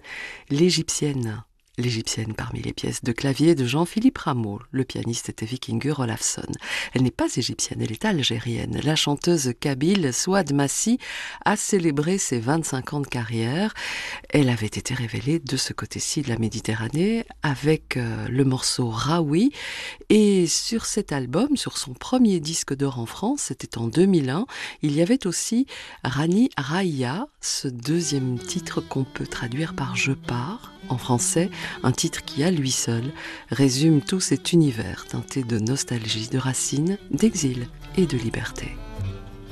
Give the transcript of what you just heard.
L'Égyptienne. L'Égyptienne parmi les pièces de clavier de Jean-Philippe Rameau. Le pianiste était Vikingur Olafsson. Elle n'est pas égyptienne, elle est algérienne. La chanteuse kabyle Souad Massi a célébré ses 25 ans de carrière. Elle avait été révélée de ce côté-ci de la Méditerranée avec le morceau Raoui. Et sur cet album, sur son premier disque d'or en France, c'était en 2001, il y avait aussi Rani Raya, ce deuxième titre qu'on peut traduire par Je pars en français, un titre qui à lui seul résume tout cet univers teinté de nostalgie, de racines, d'exil et de liberté.